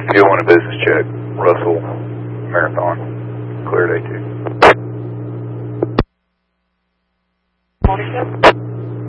Fuel on a business check. Russell, Marathon. Cleared A2. Morning,